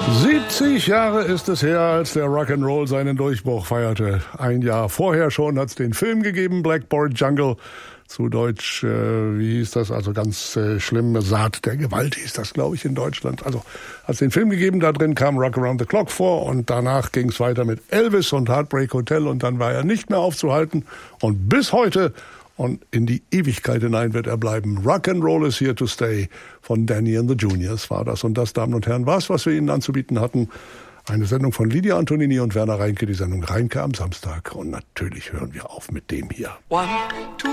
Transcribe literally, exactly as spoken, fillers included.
siebzig Jahre ist es her, als der Rock'n'Roll seinen Durchbruch feierte. Ein Jahr vorher schon hat es den Film gegeben, Blackboard Jungle. Zu Deutsch, äh, wie hieß das? Also ganz äh, schlimm, Saat der Gewalt hieß das, glaube ich, in Deutschland. Also hat es den Film gegeben, da drin kam Rock Around the Clock vor und danach ging es weiter mit Elvis und Heartbreak Hotel und dann war er nicht mehr aufzuhalten. Und bis heute und in die Ewigkeit hinein wird er bleiben. Rock'n'Roll is here to stay von Danny and the Juniors war das. Und das, Damen und Herren, war's, was wir Ihnen anzubieten hatten. Eine Sendung von Lydia Antonini und Werner Reinke, die Sendung Reinke am Samstag. Und natürlich hören wir auf mit dem hier. One, two.